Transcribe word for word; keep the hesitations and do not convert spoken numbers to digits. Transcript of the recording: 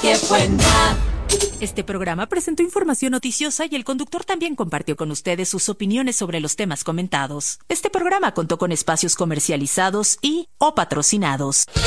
tiempo en nada. Este programa presentó información noticiosa y el conductor también compartió con ustedes sus opiniones sobre los temas comentados. Este programa contó con espacios comercializados y o patrocinados.